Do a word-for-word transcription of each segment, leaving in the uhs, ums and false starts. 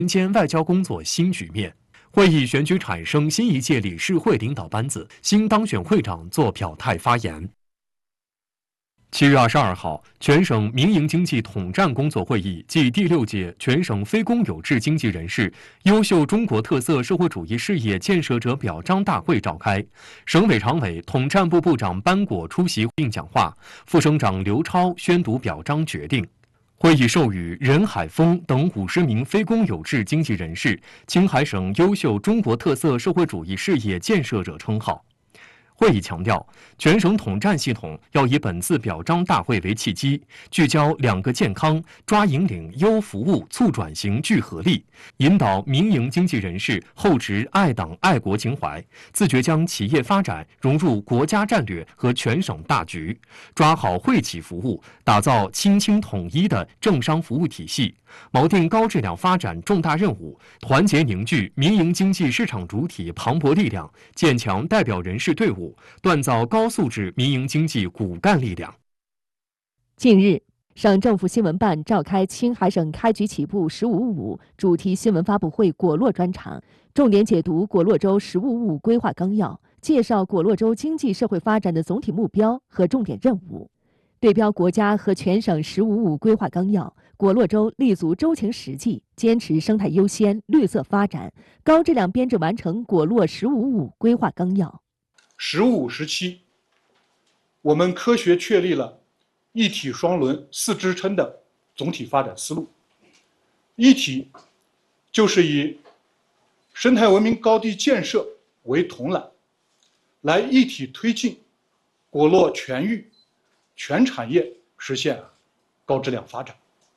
民间外交工作新局面。会议选举产生新一届理事会领导班子，新当选会长作表态发言。七月二十二号，全省民营经济统战工作会议暨第六届全省非公有制经济人士优秀中国特色社会主义事业建设者表彰大会召开。省委常委、统战部部长班果出席并讲话，副省长刘超宣读表彰决定。会议授予任海峰等五十名非公有制经济人士青海省优秀中国特色社会主义事业建设者称号。会议强调，全省统战系统要以本次表彰大会为契机，聚焦两个健康，抓引领优服务、促转型聚合力，引导民营经济人士厚植爱党爱国情怀，自觉将企业发展融入国家战略和全省大局，抓好惠企服务，打造亲清统一的政商服务体系，锚定高质量发展重大任务，团结凝聚民营经济市场主体磅礴力量，建强代表人士队伍，锻造高素质民营经济骨干力量。 近日，省政府新闻办召开青海省开局起步“十五五”主题新闻发布会果洛专场，重点解读果洛州“十五五”规划纲要，介绍果洛州经济社会发展的总体目标和重点任务。对标国家和全省“十五五”规划纲要，果洛州立足州情实际，坚持生态优先、绿色发展，高质量编制完成果洛“十五五”规划纲要。 十五五时期，我们科学确立了一体双轮四支撑的总体发展思路。一体就是以生态文明高地建设为统揽，来一体推进果洛全域、全产业实现高质量发展。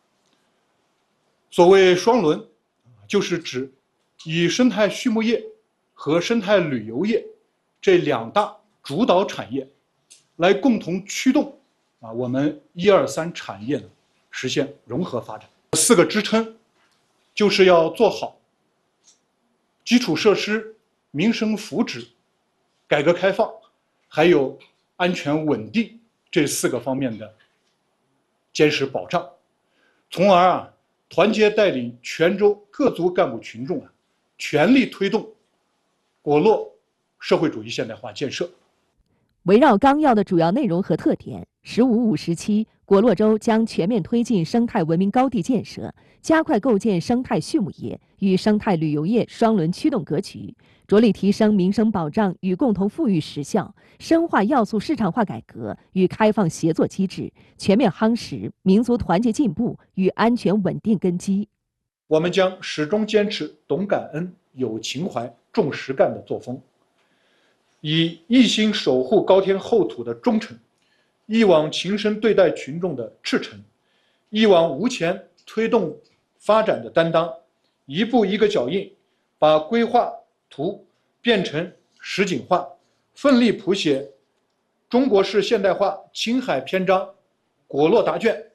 所谓双轮，就是指以生态畜牧业和生态旅游业这两大主导产业来共同驱动啊我们一二三产业呢实现融合发展。四个支撑就是要做好基础设施、民生福祉、改革开放，还有安全稳定这四个方面的坚实保障，从而啊团结带领全州各族干部群众啊全力推动果洛社会主义现代化建设。 围绕纲要的主要内容和特点，“十五五”时期，果洛州将全面推进生态文明高地建设，加快构建生态畜牧业与生态旅游业双轮驱动格局，着力提升民生保障与共同富裕实效，深化要素市场化改革与开放协作机制，全面夯实民族团结进步与安全稳定根基。 我们将始终坚持懂感恩、有情怀、重实干的作风，以一心守护高天厚土的忠诚，一往情深对待群众的赤诚，一往无前推动发展的担当，一步一个脚印，把规划图变成实景化，奋力谱写中国式现代化青海篇章果洛答卷。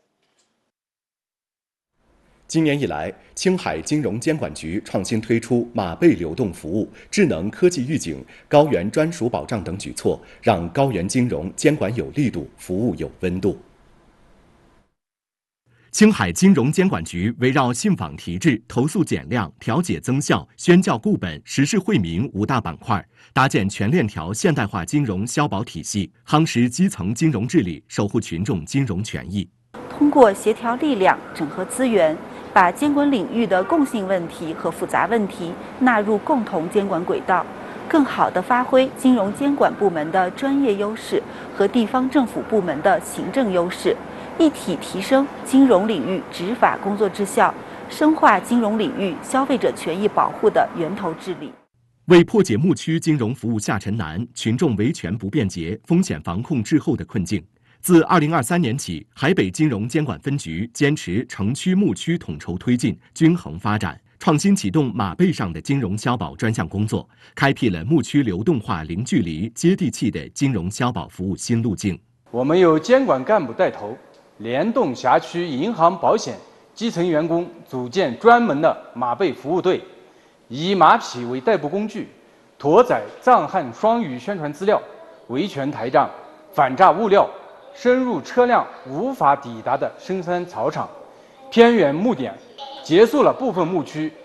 今年以来，青海金融监管局创新推出马贝流动服务、智能科技预警、高原专属保障等举措，让高原金融监管有力度，服务有温度。青海金融监管局围绕信访提质、投诉减量、调解增效、宣教固本、实事惠民五大板块，搭建全链条现代化金融消保体系，夯实基层金融治理，守护群众金融权益。 通过协调力量、整合资源，把监管领域的共性问题和复杂问题纳入共同监管轨道，更好地发挥金融监管部门的专业优势和地方政府部门的行政优势，一体提升金融领域执法工作质效，深化金融领域消费者权益保护的源头治理。 为破解牧区金融服务下沉难、群众维权不便捷、风险防控滞后的困境，自二零二三年起，海北金融监管分局坚持城区牧区统筹推进、均衡发展，创新启动马背上的金融消保专项工作，开辟了牧区流动化、零距离、接地气的金融消保服务新路径。 我们由监管干部带头，联动辖区银行、保险基层员工，组建专门的马背服务队，以马匹为代步工具，驮载藏汉双语宣传资料、维权台账、反诈物料，深入车辆无法抵达的深山草场、偏远牧点，结束了部分牧区